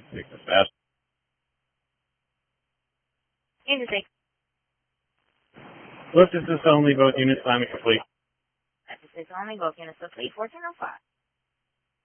Take the fast. Unit 6. Lift assist only, both units climbing complete. Lift assist only, both units complete. 1405.